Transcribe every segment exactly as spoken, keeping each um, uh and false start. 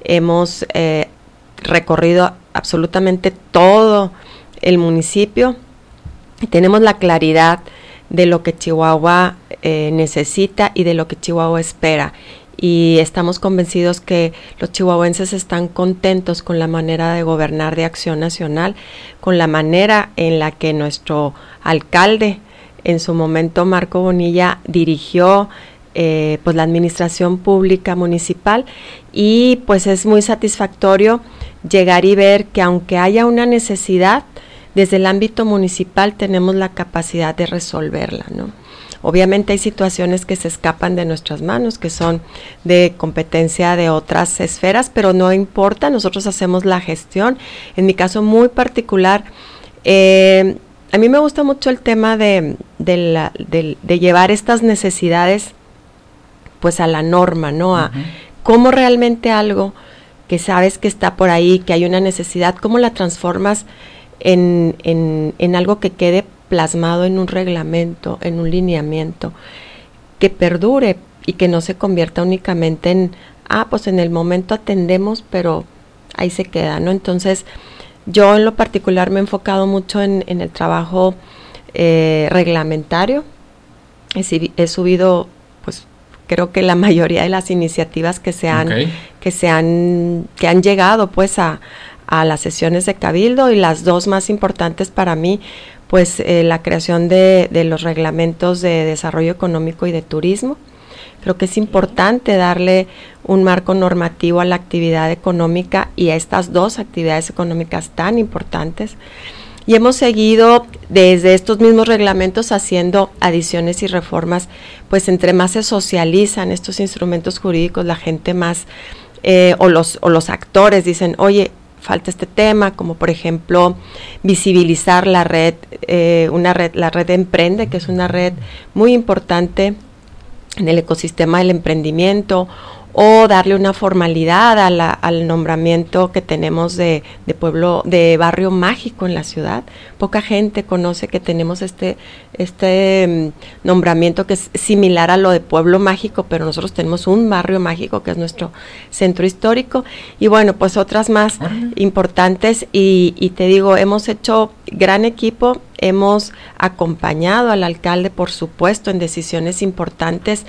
hemos eh, recorrido absolutamente todo el municipio y tenemos la claridad de lo que Chihuahua eh, necesita y de lo que Chihuahua espera. Y estamos convencidos que los chihuahuenses están contentos con la manera de gobernar de Acción Nacional, con la manera en la que nuestro alcalde, en su momento Marco Bonilla, dirigió eh, pues la administración pública municipal, y pues es muy satisfactorio llegar y ver que aunque haya una necesidad, desde el ámbito municipal tenemos la capacidad de resolverla, ¿no? Obviamente hay situaciones que se escapan de nuestras manos, que son de competencia de otras esferas, pero no importa, nosotros hacemos la gestión. En mi caso muy particular, eh, a mí me gusta mucho el tema de, de, la, de, de llevar estas necesidades pues a la norma, ¿no? A uh-huh. cómo realmente algo que sabes que está por ahí, que hay una necesidad, cómo la transformas en, en, en algo que quede plasmado en un reglamento, en un lineamiento, que perdure y que no se convierta únicamente en, ah, pues en el momento atendemos, pero ahí se queda, ¿no? Entonces, yo en lo particular me he enfocado mucho en, en el trabajo eh, reglamentario. He, he subido, pues, creo que la mayoría de las iniciativas que se han, okay. que se han, que han llegado, pues, a, a las sesiones de Cabildo, y las dos más importantes para mí, pues eh, la creación de, de los reglamentos de desarrollo económico y de turismo. Creo que es importante darle un marco normativo a la actividad económica y a estas dos actividades económicas tan importantes. Y hemos seguido desde estos mismos reglamentos haciendo adiciones y reformas, pues entre más se socializan estos instrumentos jurídicos, la gente más, eh, o los, o los actores dicen, oye, falta este tema, como por ejemplo visibilizar la red, eh, una red, la red Emprende, que es una red muy importante en el ecosistema del emprendimiento, o darle una formalidad a la, al nombramiento que tenemos de, de pueblo, de barrio mágico en la ciudad. Poca gente conoce que tenemos este, este um, nombramiento que es similar a lo de pueblo mágico, pero nosotros tenemos un barrio mágico que es nuestro centro histórico, y bueno, pues otras más uh-huh. importantes, y, y te digo, hemos hecho gran equipo, hemos acompañado al alcalde, por supuesto, en decisiones importantes,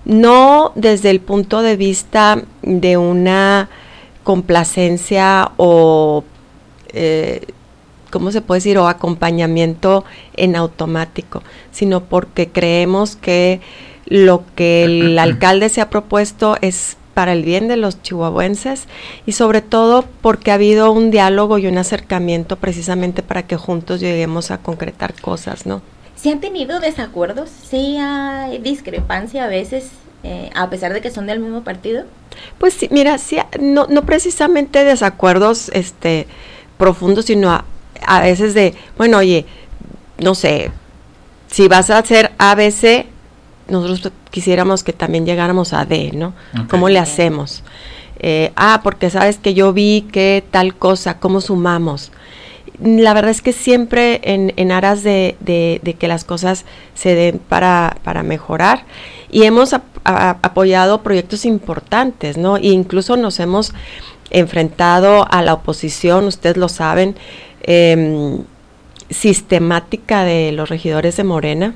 no desde el punto de vista de una complacencia o, eh, ¿cómo se puede decir?, o acompañamiento en automático, sino porque creemos que lo que el alcalde se ha propuesto es para el bien de los chihuahuenses, y sobre todo porque ha habido un diálogo y un acercamiento precisamente para que juntos lleguemos a concretar cosas, ¿no? ¿Sí han tenido desacuerdos? ¿Sí hay discrepancia a veces, eh, a pesar de que son del mismo partido? Pues sí, mira, sí, no, no precisamente desacuerdos este, profundos, sino a, a veces de, bueno, oye, no sé, si vas a hacer A B C, nosotros quisiéramos que también llegáramos a D, ¿no? Okay. ¿Cómo le hacemos? Eh, ah, porque sabes que yo vi que tal cosa, ¿cómo sumamos? La verdad es que siempre en, en aras de, de, de que las cosas se den para, para mejorar, y hemos a, a, apoyado proyectos importantes, ¿no? E incluso nos hemos enfrentado a la oposición, ustedes lo saben, eh, sistemática de los regidores de Morena,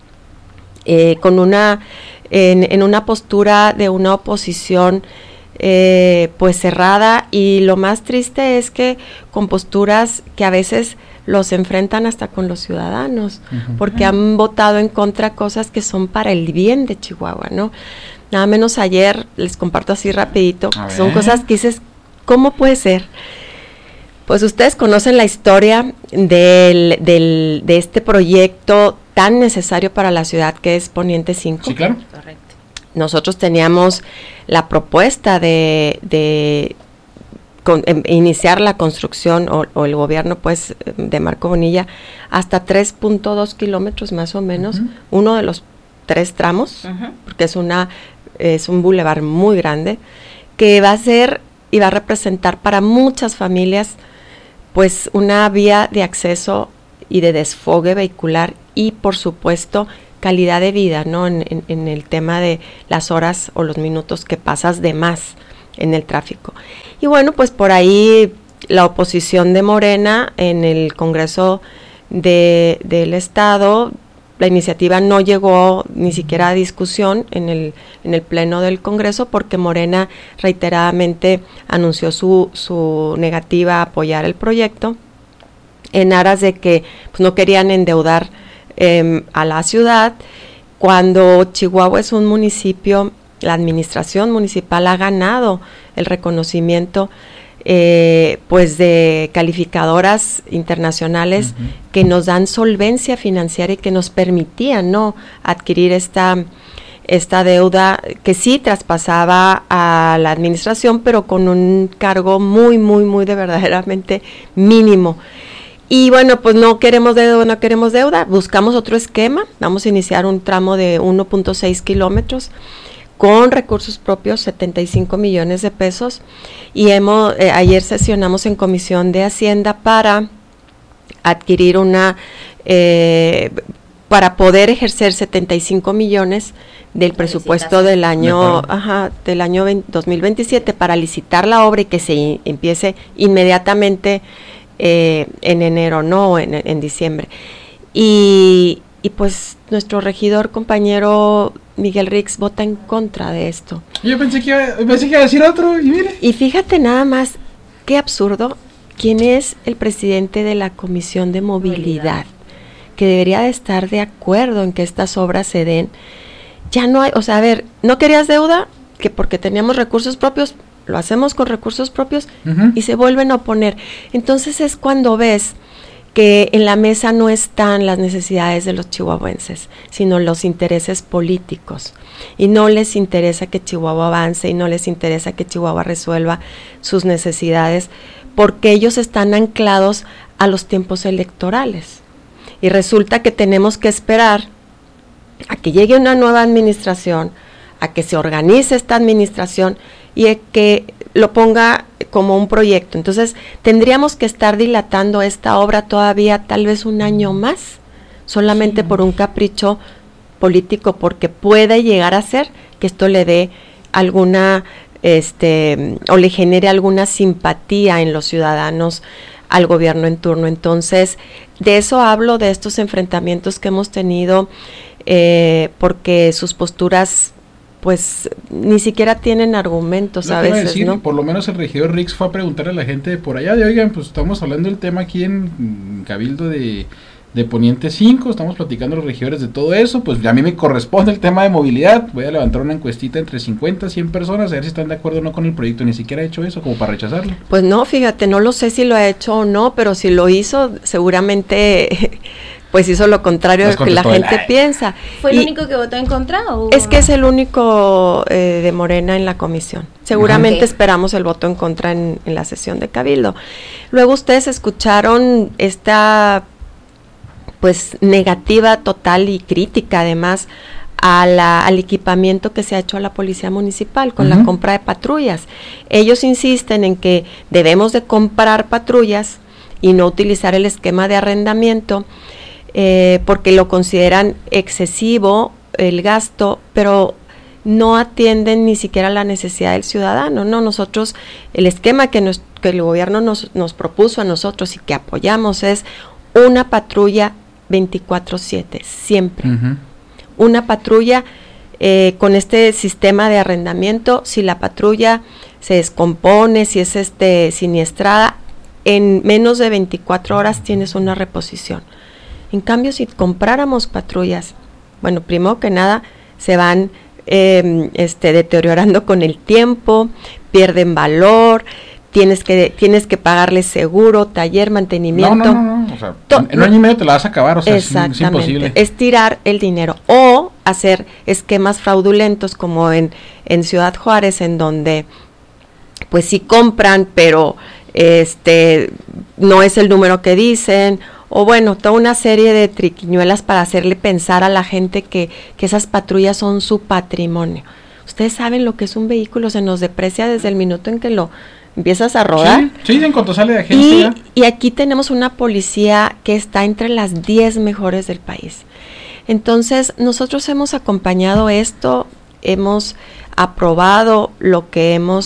eh, con una, en, en una postura de una oposición Eh, pues cerrada, y lo más triste es que con posturas que a veces los enfrentan hasta con los ciudadanos, uh-huh. porque han votado en contra cosas que son para el bien de Chihuahua, ¿no? Nada menos ayer, les comparto así rapidito, son cosas que dices, ¿cómo puede ser? Pues ustedes conocen la historia del, del, de este proyecto tan necesario para la ciudad que es Poniente cinco. Sí, claro. Correcto. Nosotros teníamos la propuesta de, de con, eh, iniciar la construcción o, o el gobierno pues de Marco Bonilla hasta tres punto dos kilómetros más o menos, uh-huh. uno de los tres tramos, uh-huh. porque es una es un bulevar muy grande, que va a ser y va a representar para muchas familias pues una vía de acceso y de desfogue vehicular, y por supuesto calidad de vida, ¿no? En, en, en el tema de las horas o los minutos que pasas de más en el tráfico. Y bueno, pues por ahí la oposición de Morena en el Congreso de, del Estado, la iniciativa no llegó ni siquiera a discusión en el, en el pleno del Congreso porque Morena reiteradamente anunció su, su negativa a apoyar el proyecto en aras de que pues, no querían endeudar eh, a la ciudad, cuando Chihuahua es un municipio, la administración municipal ha ganado el reconocimiento Eh, pues de calificadoras internacionales uh-huh. que nos dan solvencia financiera y que nos permitían no adquirir esta esta deuda que sí traspasaba a la administración, pero con un cargo muy muy muy de verdaderamente mínimo. Y bueno, pues no queremos deuda, no queremos deuda, buscamos otro esquema, vamos a iniciar un tramo de uno punto seis kilómetros con recursos propios, setenta y cinco millones de pesos, y hemos eh, ayer sesionamos en Comisión de Hacienda para adquirir una, eh, para poder ejercer setenta y cinco millones del presupuesto del año, ajá, del año veinte, dos mil veintisiete para licitar la obra y que se in, empiece inmediatamente eh, en enero, no en, en diciembre. Y, y pues nuestro regidor compañero Miguel Rix vota en contra de esto. Yo pensé que iba, pensé que iba a decir otro, y mire. Y fíjate nada más, qué absurdo, quién es el presidente de la Comisión de Movilidad, que debería de estar de acuerdo en que estas obras se den. Ya no hay, o sea, a ver, ¿no querías deuda? Que porque teníamos recursos propios, lo hacemos con recursos propios, uh-huh. y se vuelven a oponer. Entonces es cuando ves que en la mesa no están las necesidades de los chihuahuenses, sino los intereses políticos. Y no les interesa que Chihuahua avance y no les interesa que Chihuahua resuelva sus necesidades, porque ellos están anclados a los tiempos electorales. Y resulta que tenemos que esperar a que llegue una nueva administración, a que se organice esta administración y a que lo ponga como un proyecto. Entonces, tendríamos que estar dilatando esta obra todavía tal vez un año más, solamente sí. por un capricho político, porque puede llegar a ser que esto le dé alguna, este, o le genere alguna simpatía en los ciudadanos al gobierno en turno. Entonces, de eso hablo, de estos enfrentamientos que hemos tenido, eh, porque sus posturas pues ni siquiera tienen argumentos a veces, decir, ¿no? Por lo menos el regidor Rix fue a preguntarle a la gente de por allá, de oigan, pues estamos hablando del tema aquí en Cabildo de, de Poniente cinco, estamos platicando los regidores de todo eso, pues a mí me corresponde el tema de movilidad, voy a levantar una encuestita entre cincuenta, cien personas, a ver si están de acuerdo o no con el proyecto, ni siquiera ha hecho eso, como para rechazarlo. Pues no, fíjate, no lo sé si lo ha hecho o no, pero si lo hizo, seguramente pues hizo lo contrario de lo que la gente la... piensa. ¿Fue el y único que votó en contra? ¿O? Es que es el único eh, de Morena en la comisión. Seguramente okay. esperamos el voto en contra en, en la sesión de Cabildo. Luego ustedes escucharon esta pues negativa total y crítica además a la, al equipamiento que se ha hecho a la policía municipal con uh-huh. la compra de patrullas. Ellos insisten en que debemos de comprar patrullas y no utilizar el esquema de arrendamiento, Eh, porque lo consideran excesivo el gasto, pero no atienden ni siquiera la necesidad del ciudadano, ¿no? Nosotros, el esquema que, nos, que el gobierno nos, nos propuso a nosotros y que apoyamos es una patrulla veinticuatro siete, siempre. Uh-huh. Una patrulla eh, con este sistema de arrendamiento, si la patrulla se descompone, si es este siniestrada, en menos de veinticuatro horas tienes una reposición. En cambio, si compráramos patrullas, bueno, primero que nada, se van eh, este, deteriorando con el tiempo, pierden valor, tienes que tienes que pagarles seguro, taller, mantenimiento. No, no, no, no. O sea, to- en un año y medio te la vas a acabar, o sea, es, es imposible. Es tirar el dinero o hacer esquemas fraudulentos como en, en Ciudad Juárez, en donde pues sí compran, pero este no es el número que dicen, o bueno, toda una serie de triquiñuelas para hacerle pensar a la gente que, que esas patrullas son su patrimonio. Ustedes saben lo que es un vehículo, se nos deprecia desde el minuto en que lo empiezas a rodar. Sí, sí, en cuanto sale de agencia. Y, y aquí tenemos una policía que está entre las diez mejores del país. Entonces, nosotros hemos acompañado esto, hemos aprobado lo que hemos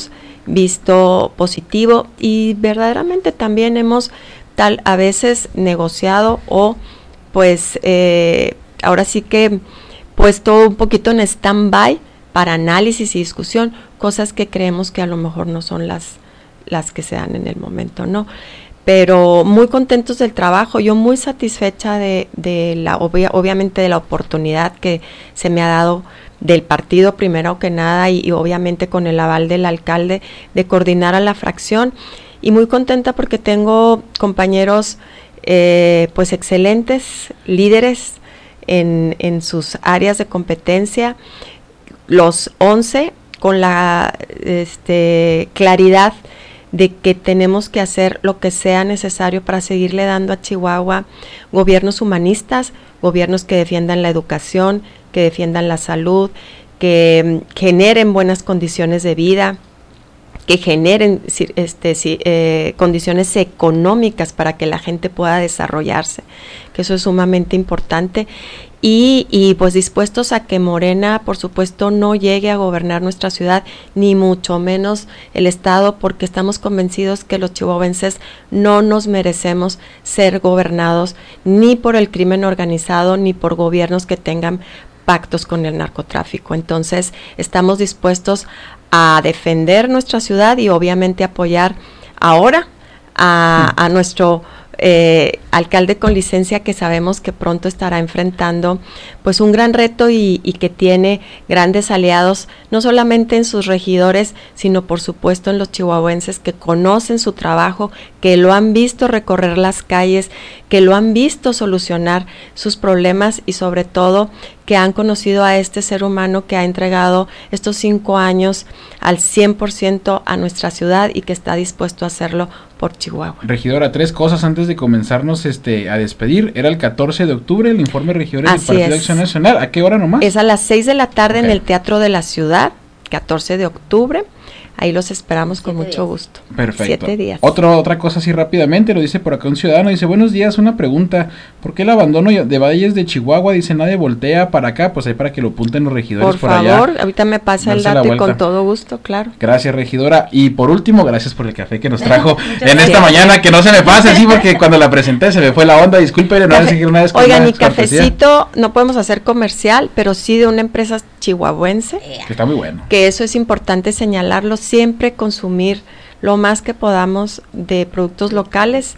visto positivo y verdaderamente también hemos tal a veces negociado o pues eh, ahora sí que puesto un poquito en stand-by para análisis y discusión, cosas que creemos que a lo mejor no son las, las que se dan en el momento, ¿no? Pero muy contentos del trabajo, yo muy satisfecha de, de la, obvia, obviamente de la oportunidad que se me ha dado del partido primero que nada y, y obviamente con el aval del alcalde de coordinar a la fracción y muy contenta porque tengo compañeros eh, pues excelentes, líderes en, en sus áreas de competencia, los once con la este, claridad de que tenemos que hacer lo que sea necesario para seguirle dando a Chihuahua gobiernos humanistas, gobiernos que defiendan la educación, que defiendan la salud, que generen buenas condiciones de vida, que generen este, eh, condiciones económicas para que la gente pueda desarrollarse, que eso es sumamente importante. Y, y pues dispuestos a que Morena, por supuesto, no llegue a gobernar nuestra ciudad, ni mucho menos el Estado, porque estamos convencidos que los chihuahuenses no nos merecemos ser gobernados ni por el crimen organizado, ni por gobiernos que tengan pactos con el narcotráfico. Entonces, estamos dispuestos a defender nuestra ciudad y obviamente apoyar ahora a, a nuestro Eh, alcalde con licencia que sabemos que pronto estará enfrentando pues un gran reto y, y que tiene grandes aliados, no solamente en sus regidores, sino por supuesto en los chihuahuenses que conocen su trabajo, que lo han visto recorrer las calles, que lo han visto solucionar sus problemas y sobre todo que han conocido a este ser humano que ha entregado estos cinco años al cien por ciento a nuestra ciudad y que está dispuesto a hacerlo por Chihuahua. Regidora, tres cosas antes de comenzarnos este a despedir. Era el catorce de octubre el informe de regidores Así del Partido es. Acción Nacional. ¿A qué hora nomás? Es a las seis de la tarde Okay. en el Teatro de la Ciudad, catorce de octubre. Ahí los esperamos con Siete mucho días. gusto. Perfecto. Siete días. Otro, otra cosa así rápidamente, lo dice por acá un ciudadano, dice, buenos días, una pregunta, ¿por qué el abandono de valles de Chihuahua? Dice, nadie voltea para acá, pues ahí para que lo apunten los regidores Por por, allá. favor, ahorita me pasa el darse la dato y vuelta. con todo gusto, claro. Gracias, regidora. Y por último, gracias por el café que nos trajo en gracias. esta mañana, que no se me pase así, porque cuando la presenté se me fue la onda, disculpen, no voy a seguir una vez con Oigan, una y cortesía, cafecito, no podemos hacer comercial, pero sí de una empresa chihuahuense, Eh, que está muy bueno. que eso es importante señalarlo, siempre consumir lo más que podamos de productos locales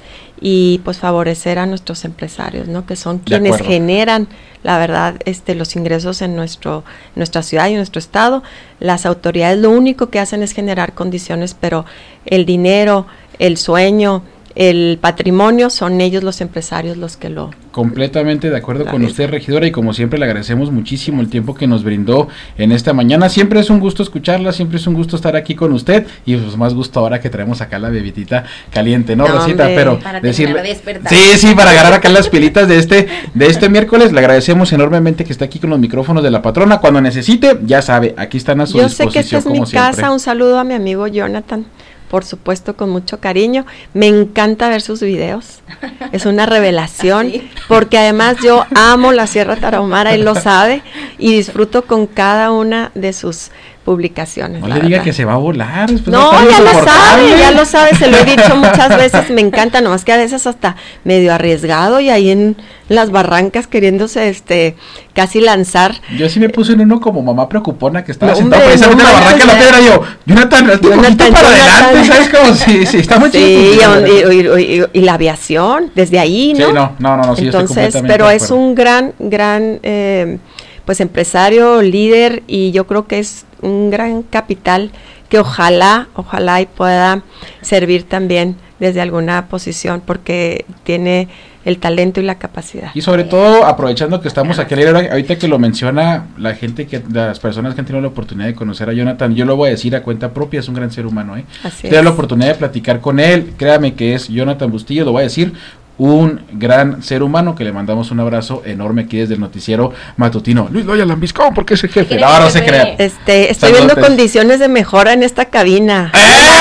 y pues favorecer a nuestros empresarios, ¿no? Que son quienes acuerdo. generan, la verdad, este los ingresos en nuestro nuestra ciudad y en nuestro estado. Las autoridades lo único que hacen es generar condiciones, pero el dinero, el sueño, el patrimonio son ellos los empresarios los que lo Completamente de acuerdo La con vez. usted, regidora, y como siempre le agradecemos muchísimo el tiempo que nos brindó en esta mañana. Siempre es un gusto escucharla, siempre es un gusto estar aquí con usted y pues más gusto ahora que traemos acá la bebitita caliente, ¿no, No, Rosita? hombre. Pero Para decirle, terminar de despertar. sí, sí, para agarrar acá las pilitas de este de este miércoles. Le agradecemos enormemente que está aquí con los micrófonos de la patrona. Cuando necesite, ya sabe, aquí están a su Yo sé disposición que esta es mi como siempre. casa, un saludo a mi amigo Jonathan, por supuesto con mucho cariño. Me encanta ver sus videos, es una revelación, ¿Sí? porque además yo amo la Sierra Tarahumara, él lo sabe, y disfruto con cada una de sus publicaciones. No la le diga verdad. que se va a volar. después No, va a estar ya lo insoportable. sabe, ya lo sabe, se lo he dicho muchas veces, me encanta, nomás que a veces hasta medio arriesgado y ahí en las barrancas queriéndose este casi lanzar. Yo sí me puse en uno como mamá preocupona que estaba No, sentado hombre, precisamente no en la barranca de la manches, piedra. Yo, Jonathan, hazte un Jonathan, poquito para Jonathan. adelante, ¿sabes? Como si, sí, está muy Sí, chido. y, y- y- y la aviación, desde ahí, ¿no? Sí, no, no, no, no, sí, yo estoy Entonces, completamente pero de es acuerdo. un gran, gran, eh, pues empresario, líder, y yo creo que es un gran capital que ojalá, ojalá y pueda servir también desde alguna posición, porque tiene el talento y la capacidad. Y sobre todo, aprovechando que estamos aquí, ahorita que lo menciona la gente, que las personas que han tenido la oportunidad de conocer a Jonathan, yo lo voy a decir a cuenta propia, es un gran ser humano, ¿eh? Así Tener es. la oportunidad de platicar con él, créame que es Jonathan Bustillo, lo voy a decir, un gran ser humano, que le mandamos un abrazo enorme aquí desde el noticiero matutino. Luis Loya Lambiscón, porque es el jefe. ¿Quién No, es el no se jefe? crea. Este, estoy viendo Saludotes. condiciones de mejora en esta cabina.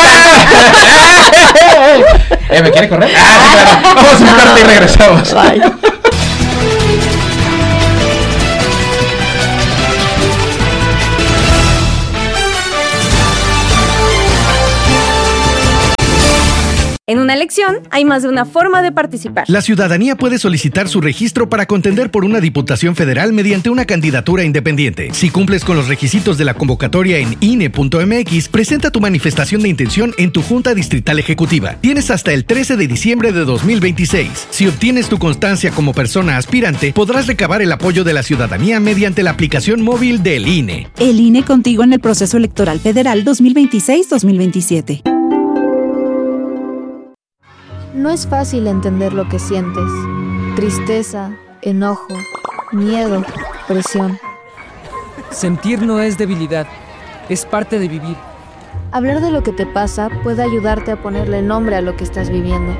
¿Eh, ¿Me quiere correr? Ah, sí, claro. Vamos a un corte y regresamos. Bye. En una elección hay más de una forma de participar. La ciudadanía puede solicitar su registro para contender por una diputación federal mediante una candidatura independiente. Si cumples con los requisitos de la convocatoria en I N E punto M X, presenta tu manifestación de intención en tu Junta Distrital Ejecutiva. Tienes hasta el trece de diciembre de dos mil veintiséis. Si obtienes tu constancia como persona aspirante, podrás recabar el apoyo de la ciudadanía mediante la aplicación móvil del I N E. El I N E contigo en el proceso electoral federal dos mil veintiséis dos mil veintisiete. No es fácil entender lo que sientes. Tristeza, enojo, miedo, presión. Sentir no es debilidad, es parte de vivir. Hablar de lo que te pasa puede ayudarte a ponerle nombre a lo que estás viviendo.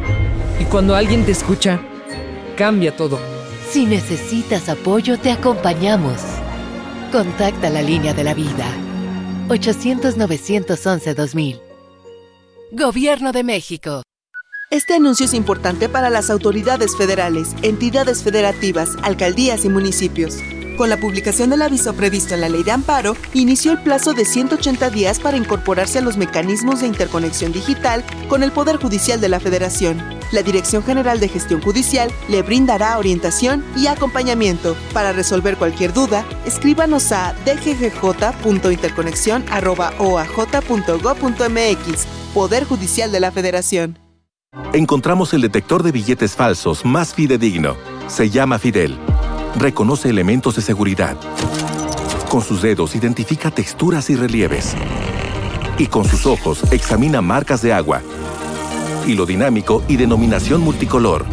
Y cuando alguien te escucha, cambia todo. Si necesitas apoyo, te acompañamos. Contacta la línea de la vida. ochocientos, novecientos once, dos mil. Gobierno de México. Este anuncio es importante para las autoridades federales, entidades federativas, alcaldías y municipios. Con la publicación del aviso previsto en la Ley de Amparo, inició el plazo de ciento ochenta días para incorporarse a los mecanismos de interconexión digital con el Poder Judicial de la Federación. La Dirección General de Gestión Judicial le brindará orientación y acompañamiento. Para resolver cualquier duda, escríbanos a d g g j punto interconexión arroba o a j punto gob punto m x. Poder Judicial de la Federación. Encontramos el detector de billetes falsos más fidedigno. Se llama Fidel. Reconoce elementos de seguridad. Con sus dedos identifica texturas y relieves. Y con sus ojos examina marcas de agua, hilo dinámico y denominación multicolor.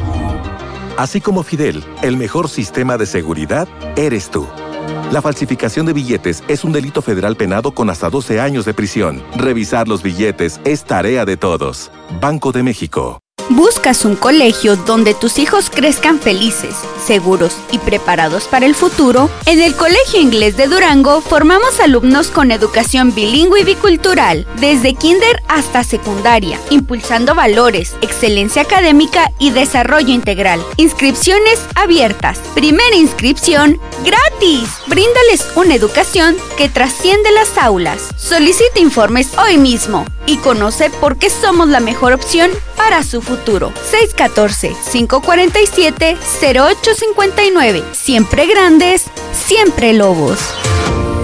Así como Fidel, el mejor sistema de seguridad eres tú. La falsificación de billetes es un delito federal penado con hasta doce años de prisión. Revisar los billetes es tarea de todos. Banco de México. ¿Buscas un colegio donde tus hijos crezcan felices, seguros y preparados para el futuro? En el Colegio Inglés de Durango formamos alumnos con educación bilingüe y bicultural, desde kinder hasta secundaria, impulsando valores, excelencia académica y desarrollo integral. Inscripciones abiertas. Primera inscripción gratis. Bríndales una educación que trasciende las aulas. Solicita informes hoy mismo y conoce por qué somos la mejor opción para su futuro. seis uno cuatro, cinco cuatro siete, cero ocho cinco nueve. Siempre grandes, siempre lobos.